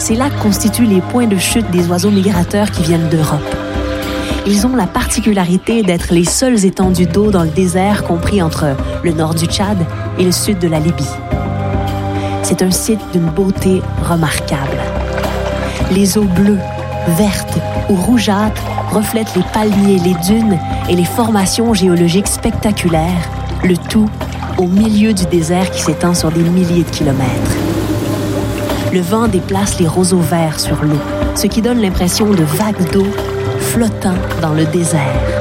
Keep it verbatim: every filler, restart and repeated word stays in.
ces lacs constituent les points de chute des oiseaux migrateurs qui viennent d'Europe. Ils ont la particularité d'être les seules étendues d'eau dans le désert compris entre le nord du Tchad et le sud de la Libye. C'est un site d'une beauté remarquable. Les eaux bleues, vertes ou rougeâtres reflètent les palmiers, les dunes et les formations géologiques spectaculaires, le tout au milieu du désert qui s'étend sur des milliers de kilomètres. Le vent déplace les roseaux verts sur l'eau, ce qui donne l'impression de vagues d'eau flottant dans le désert.